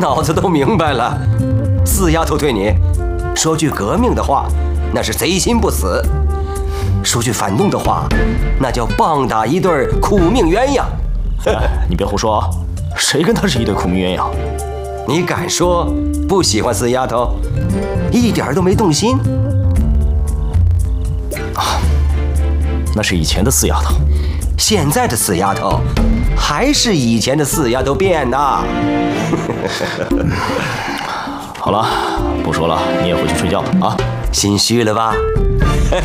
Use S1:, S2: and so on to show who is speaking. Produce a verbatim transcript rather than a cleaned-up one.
S1: 脑子都明白了。四丫头对你说句革命的话，那是贼心不死；说句反动的话，那叫棒打一对苦命鸳鸯。
S2: 哎，你别胡说啊！谁跟他是一对苦命鸳鸯？
S1: 你敢说不喜欢四丫头，一点都没动心？
S2: 啊，那是以前的四丫头。
S1: 现在的四丫头还是以前的四丫头变的。
S2: 好了，不说了，你也回去睡觉吧啊！
S1: 心虚了吧？